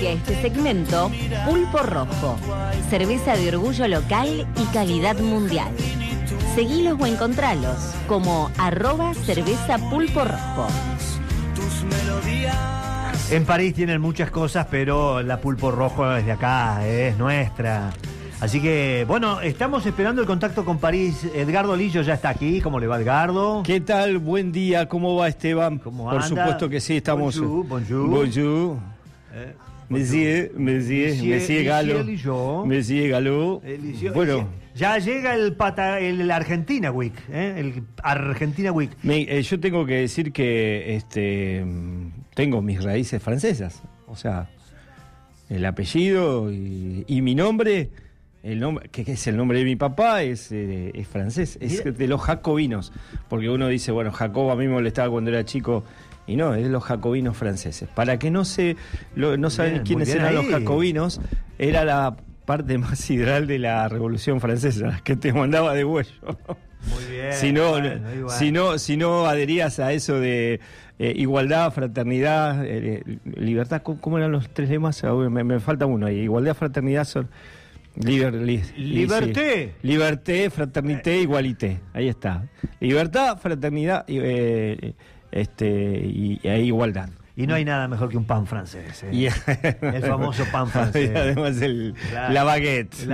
Este segmento, Pulpo Rojo, cerveza de orgullo local y calidad mundial. Seguilos o encontralos como @cerveza Pulpo Rojo. En París tienen muchas cosas, pero la Pulpo Rojo es de acá, es nuestra. Así que, bueno, estamos esperando el contacto con París. Edgardo Lillo ya está aquí. ¿Cómo le va, Edgardo? ¿Qué tal? Buen día. ¿Cómo va, Esteban? ¿Cómo Por anda? supuesto que sí, estamos... Bonjour. Bonjour. Monsieur Galo. Lillo. Monsieur Galo. Bueno, ya llega el Argentina Week, el Argentina Week. yo tengo que decir que tengo mis raíces francesas. O sea, el apellido y mi nombre... El nombre, que es el nombre de mi papá, es francés, es de los jacobinos, porque uno dice, bueno, Jacobo a mí me molestaba cuando era chico, y no, es de los jacobinos franceses. Para que no saben quiénes eran los jacobinos, era la parte más sideral de la Revolución Francesa, la que te mandaba de huello. Muy bien. Si no adherías a eso de igualdad, fraternidad, libertad, ¿cómo eran los tres lemas? Me falta uno ahí, igualdad, fraternidad, Liberté, fraternité, igualité. Ahí está. Libertad, fraternidad y igualdad. Y no hay nada mejor que un pan francés. El famoso pan francés. Y además la baguette. La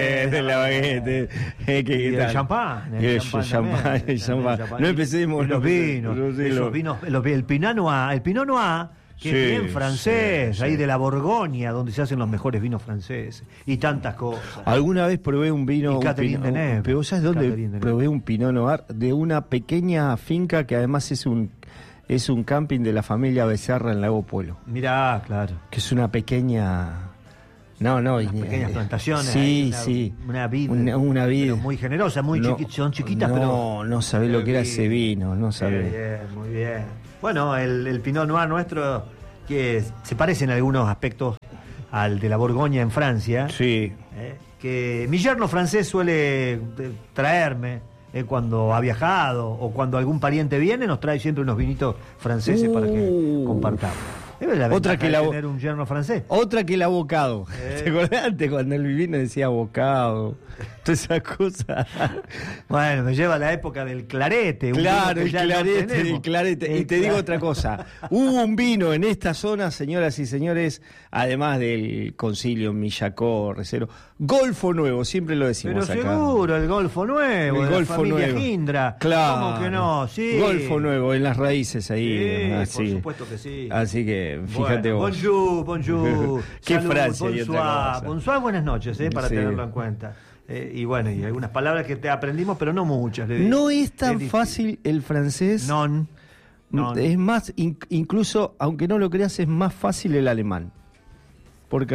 baguette. El champán. El champán. No empecemos. Los vinos. El Pinot Noir. Que es bien francés, ahí de la Borgoña, donde se hacen los mejores vinos franceses. Y tantas cosas. Alguna vez probé un vino... Pero ¿sabes dónde probé un Pinot Noir? De una pequeña finca que además es un camping de la familia Becerra en Lago Puelo. Mirá, claro. Que es una pequeña... pequeñas plantaciones. Sí. Una vid. Una vid. Muy generosa, son chiquitas, pero... No sabés lo que era ese vino, no sabés. Muy bien. Bueno, el Pinot Noir nuestro, que se parece en algunos aspectos al de la Borgoña en Francia. Sí. Que mi yerno francés suele traerme cuando ha viajado o cuando algún pariente viene, nos trae siempre unos vinitos franceses para que compartamos. Es la otra que tener un yerno francés. Otra que el abocado. ¿Te acordás antes cuando el vino decía abocado? Todas esas cosas. Bueno, me lleva a la época del clarete. Claro, el clarete. Y te digo otra cosa. Hubo un vino en esta zona, señoras y señores, además del Concilio, Millacó, Recero, Golfo Nuevo, siempre lo decimos pero acá. Seguro, el Golfo Nuevo, el Golfo familia Nuevo. Gindra. Claro. ¿Cómo que no? Sí. Golfo Nuevo, en las raíces ahí. Sí, por supuesto que sí. Así que, fíjate vos. Bonjour. Qué Salud, Francia y otra cosa. Bonsoir, buenas noches, para tenerlo en cuenta. Y bueno, y algunas palabras que te aprendimos, pero no muchas. No es tan fácil el francés. Non. Es más, incluso, aunque no lo creas, es más fácil el alemán. Porque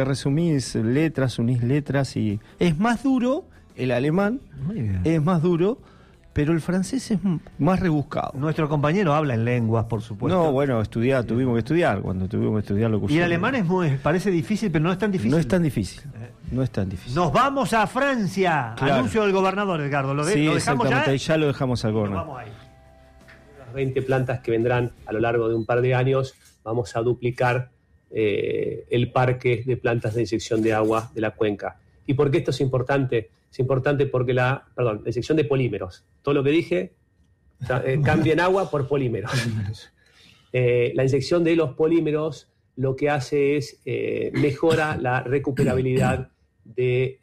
unís letras y... Es más duro el alemán, es más duro, pero el francés es más rebuscado. Nuestro compañero habla en lenguas, por supuesto. No, bueno, tuvimos que estudiar, cuando tuvimos que estudiar locución. Y el alemán parece difícil, pero no es tan difícil. No es tan difícil. Nos vamos a Francia. Claro. Anuncio del gobernador, Edgardo. ¿Lo dejamos ya? Ya lo dejamos al gobernador. Vamos ahí. Las 20 plantas que vendrán a lo largo de un par de años, vamos a duplicar el parque de plantas de inyección de agua de la cuenca. ¿Y por qué esto es importante? Es importante porque la inyección de polímeros. Todo lo que dije, cambia en agua por polímeros. La inyección de los polímeros lo que hace es mejora la recuperabilidad de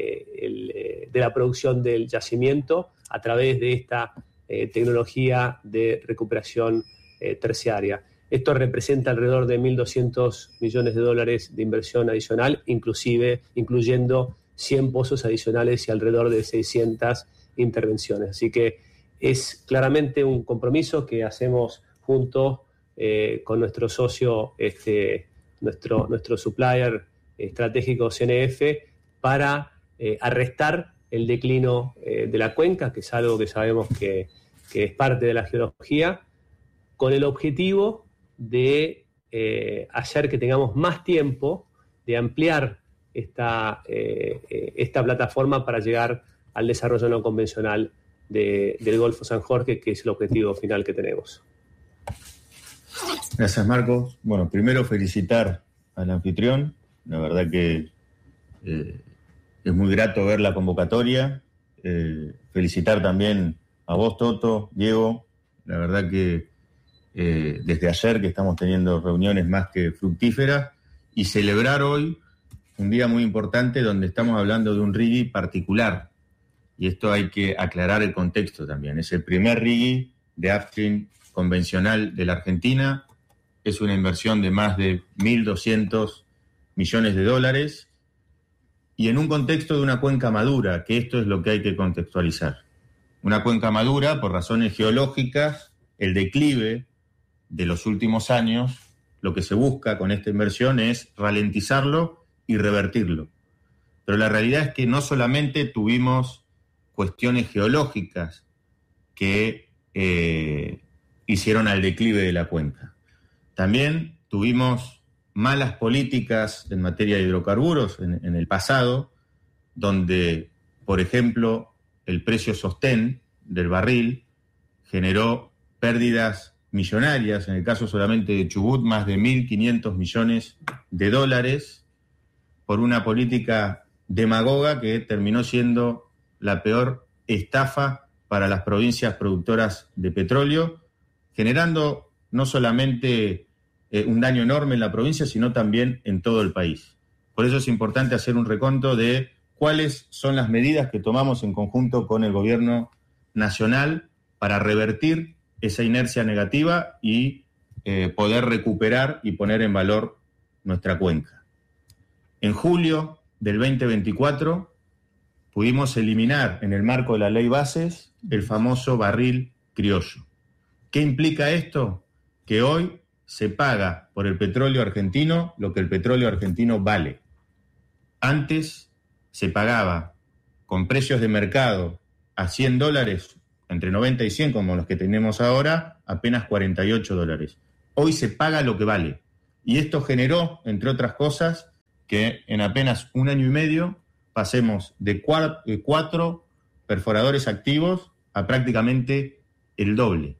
la producción del yacimiento a través de esta tecnología de recuperación terciaria. Esto representa alrededor de $1.200 millones de inversión adicional, incluyendo 100 pozos adicionales y alrededor de 600 intervenciones. Así que es claramente un compromiso que hacemos junto con nuestro socio, nuestro supplier estratégico CNF, para arrestar el declino de la cuenca, que es algo que sabemos que es parte de la geología, con el objetivo de hacer que tengamos más tiempo de ampliar esta plataforma para llegar al desarrollo no convencional del Golfo San Jorge, que es el objetivo final que tenemos. Gracias, Marcos. Bueno, primero felicitar al anfitrión. La verdad que es muy grato ver la convocatoria. Felicitar también a vos, Toto, Diego. La verdad que desde ayer que estamos teniendo reuniones más que fructíferas, y celebrar hoy un día muy importante donde estamos hablando de un RIGI particular. Y esto hay que aclarar el contexto también. Es el primer RIGI de upstream convencional de la Argentina. Es una inversión de más de 1.200 millones de dólares. Y en un contexto de una cuenca madura, que esto es lo que hay que contextualizar. Una cuenca madura, por razones geológicas, el declive de los últimos años, lo que se busca con esta inversión es ralentizarlo y revertirlo. Pero la realidad es que no solamente tuvimos cuestiones geológicas que hicieron al declive de la cuenca. También tuvimos malas políticas en materia de hidrocarburos en el pasado, donde, por ejemplo, el precio sostén del barril generó pérdidas millonarias, en el caso solamente de Chubut, más de 1.500 millones de dólares, por una política demagoga que terminó siendo la peor estafa para las provincias productoras de petróleo, generando no solamente un daño enorme en la provincia, sino también en todo el país. Por eso es importante hacer un recuento de cuáles son las medidas que tomamos en conjunto con el gobierno nacional para revertir esa inercia negativa y poder recuperar y poner en valor nuestra cuenca. En julio del 2024 pudimos eliminar en el marco de la ley Bases el famoso barril criollo. ¿Qué implica esto? Que hoy se paga por el petróleo argentino lo que el petróleo argentino vale. Antes se pagaba con precios de mercado a $100, entre 90 y 100 como los que tenemos ahora, apenas $48. Hoy se paga lo que vale. Y esto generó, entre otras cosas, que en apenas un año y medio pasemos de 4 perforadores activos a prácticamente el doble.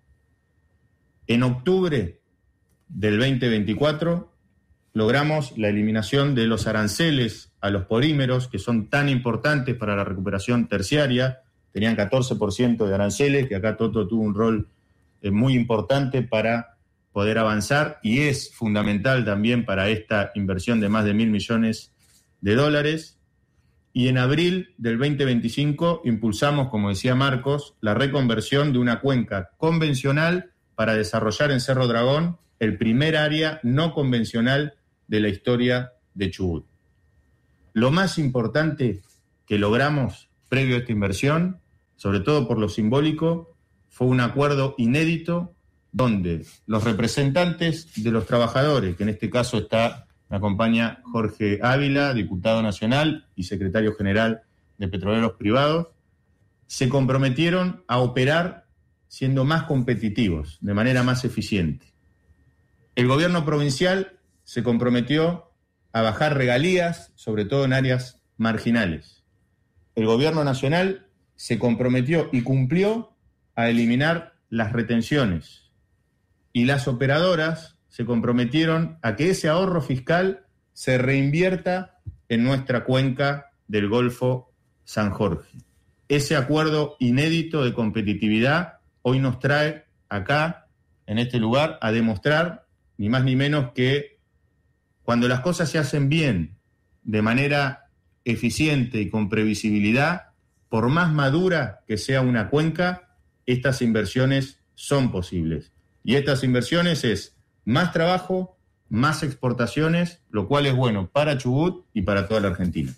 En octubre del 2024 logramos la eliminación de los aranceles a los polímeros, que son tan importantes para la recuperación terciaria. Tenían 14% de aranceles, que acá Toto tuvo un rol muy importante para poder avanzar, y es fundamental también para esta inversión de más de 1.000 millones de dólares. Y en abril del 2025 impulsamos, como decía Marcos, la reconversión de una cuenca convencional para desarrollar en Cerro Dragón el primer área no convencional de la historia de Chubut. Lo más importante que logramos previo a esta inversión, sobre todo por lo simbólico, fue un acuerdo inédito donde los representantes de los trabajadores, que en este caso me acompaña Jorge Ávila, diputado nacional y secretario general de Petroleros Privados, se comprometieron a operar siendo más competitivos, de manera más eficiente. El gobierno provincial se comprometió a bajar regalías, sobre todo en áreas marginales. El gobierno nacional se comprometió y cumplió a eliminar las retenciones. Y las operadoras se comprometieron a que ese ahorro fiscal se reinvierta en nuestra cuenca del Golfo San Jorge. Ese acuerdo inédito de competitividad hoy nos trae acá, en este lugar, a demostrar ni más ni menos que cuando las cosas se hacen bien, de manera eficiente y con previsibilidad, por más madura que sea una cuenca, estas inversiones son posibles. Y estas inversiones es más trabajo, más exportaciones, lo cual es bueno para Chubut y para toda la Argentina.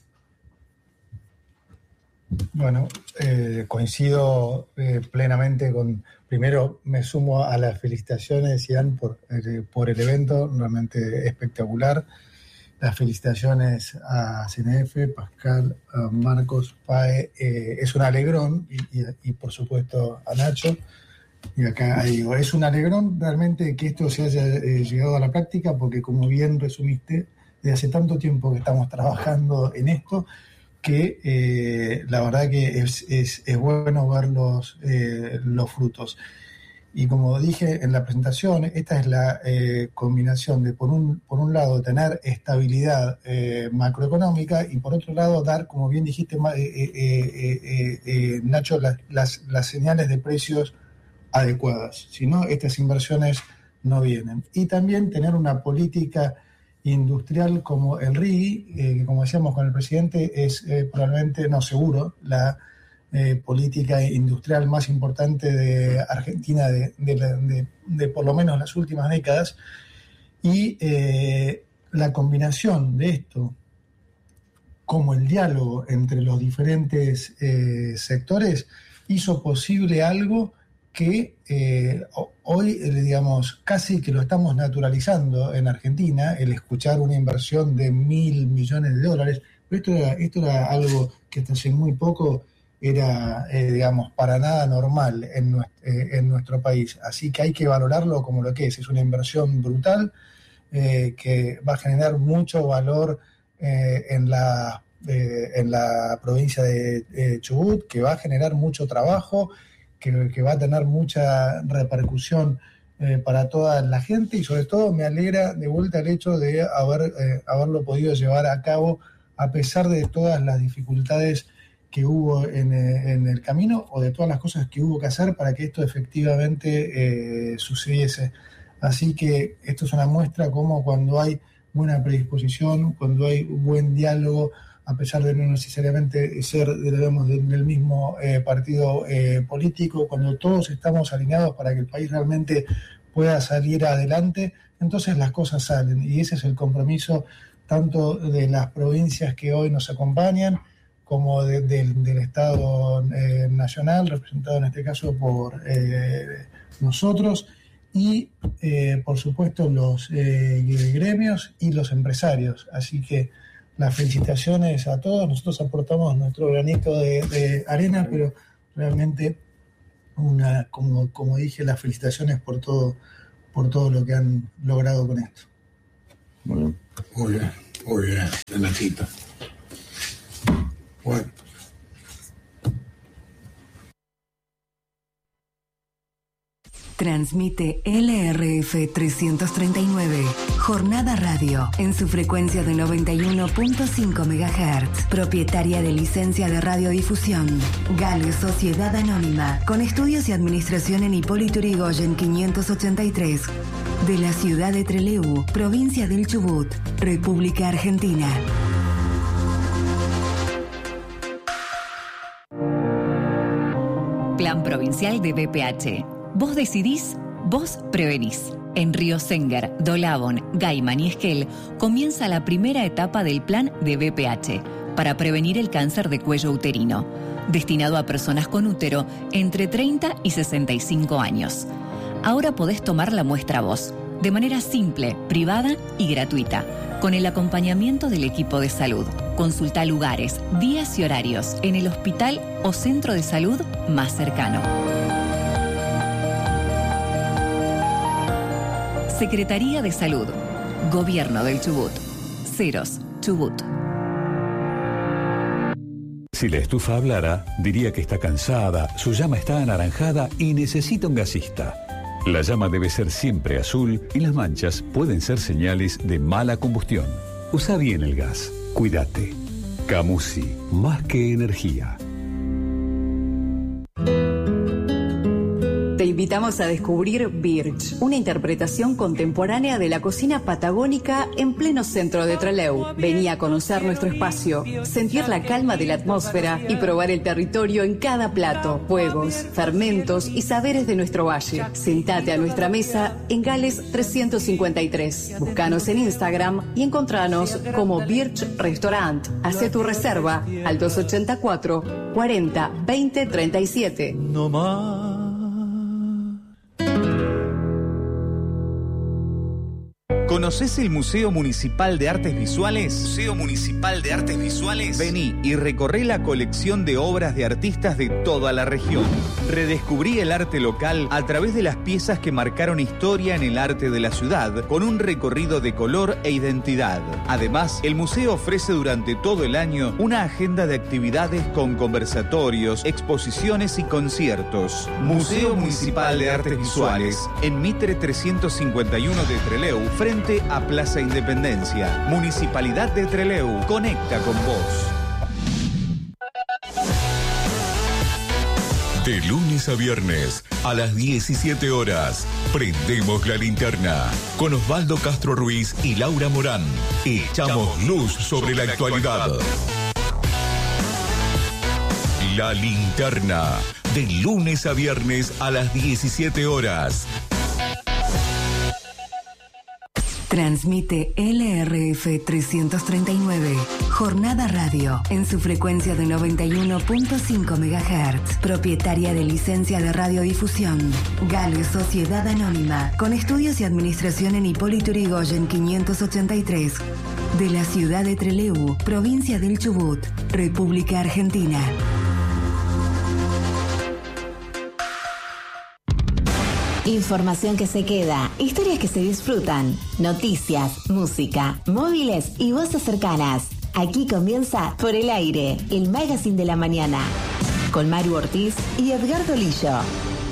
Bueno, coincido plenamente con... Primero me sumo a las felicitaciones, Ian, por el evento, realmente espectacular. Las felicitaciones a CNF, Pascal, a Marcos, Pae. Es un alegrón, y por supuesto a Nacho. Y acá digo, es un alegrón realmente que esto se haya llegado a la práctica, porque como bien resumiste, desde hace tanto tiempo que estamos trabajando en esto, que la verdad que es bueno ver los frutos. Y como dije en la presentación, esta es la combinación de, por un lado, tener estabilidad macroeconómica y por otro lado, dar, como bien dijiste, Nacho, las señales de precios adecuadas. Si no, estas inversiones no vienen. Y también tener una política industrial como el RIGI, que como decíamos con el presidente, es probablemente, no seguro, la política industrial más importante de Argentina de por lo menos las últimas décadas, y la combinación de esto como el diálogo entre los diferentes sectores hizo posible algo que hoy, digamos, casi que lo estamos naturalizando en Argentina, el escuchar una inversión de $1.000 millones, pero esto era algo que hasta hace muy poco era, digamos, para nada normal en nuestro país. Así que hay que valorarlo como lo que es una inversión brutal que va a generar mucho valor en la provincia de Chubut, que va a generar mucho trabajo, que va a tener mucha repercusión para toda la gente, y sobre todo me alegra de vuelta el hecho de haberlo podido llevar a cabo a pesar de todas las dificultades que hubo en el camino, o de todas las cosas que hubo que hacer para que esto efectivamente sucediese. Así que esto es una muestra como cuando hay buena predisposición, cuando hay buen diálogo, a pesar de no necesariamente ser, digamos, del mismo partido político, cuando todos estamos alineados para que el país realmente pueda salir adelante, entonces las cosas salen. Y ese es el compromiso tanto de las provincias que hoy nos acompañan, como del Estado nacional, representado en este caso por nosotros, y por supuesto los gremios y los empresarios. Así que las felicitaciones a todos. Nosotros aportamos nuestro granito de arena, pero realmente como dije, las felicitaciones por todo lo que han logrado con esto. Muy bien, Nachito. Bueno. Transmite LRF 339, Jornada Radio, en su frecuencia de 91.5 MHz, propietaria de licencia de radiodifusión, Gale Sociedad Anónima, con estudios y administración en Hipólito Yrigoyen 583, de la ciudad de Trelew, provincia del Chubut, República Argentina. Plan Provincial de BPH. Vos decidís, vos prevenís. En Río Senguer, Dolabón, Gaiman y Esquel comienza la primera etapa del plan de BPH para prevenir el cáncer de cuello uterino, destinado a personas con útero entre 30 y 65 años. Ahora podés tomar la muestra vos, de manera simple, privada y gratuita, con el acompañamiento del equipo de salud. Consulta lugares, días y horarios en el hospital o centro de salud más cercano. Secretaría de Salud, Gobierno del Chubut. Ceros, Chubut. Si la estufa hablara, diría que está cansada, su llama está anaranjada y necesita un gasista. La llama debe ser siempre azul y las manchas pueden ser señales de mala combustión. Usa bien el gas. Cuídate. Camusi, más que energía. Te invitamos a descubrir Birch, una interpretación contemporánea de la cocina patagónica en pleno centro de Trelew. Vení a conocer nuestro espacio, sentir la calma de la atmósfera y probar el territorio en cada plato, juegos, fermentos y saberes de nuestro valle. Sentate a nuestra mesa en Gales 353. Búscanos en Instagram y encontranos como Birch Restaurant. Hacé tu reserva al 284 40 20 37. No más. ¿Conocés el Museo Municipal de Artes Visuales? Museo Municipal de Artes Visuales. Vení y recorré la colección de obras de artistas de toda la región. Redescubrí el arte local a través de las piezas que marcaron historia en el arte de la ciudad, con un recorrido de color e identidad. Además, el museo ofrece durante todo el año una agenda de actividades con conversatorios, exposiciones y conciertos. Museo Municipal de Artes Visuales, en Mitre 351 de Trelew, frente a Plaza Independencia. Municipalidad de Trelew, conecta con vos. De lunes a viernes, a las 17 horas, prendemos la linterna. Con Osvaldo Castro Ruiz y Laura Morán, echamos luz sobre la actualidad. La linterna, de lunes a viernes a las 17 horas. Transmite LRF 339, Jornada Radio, en su frecuencia de 91.5 MHz, propietaria de licencia de radiodifusión. Gale Sociedad Anónima, con estudios y administración en Hipólito Yrigoyen 583, de la ciudad de Trelew, provincia del Chubut, República Argentina. Información que se queda, historias que se disfrutan, noticias, música, móviles y voces cercanas. Aquí comienza Por el Aire, el magazine de la mañana, con Maru Ortiz y Edgardo Lillo.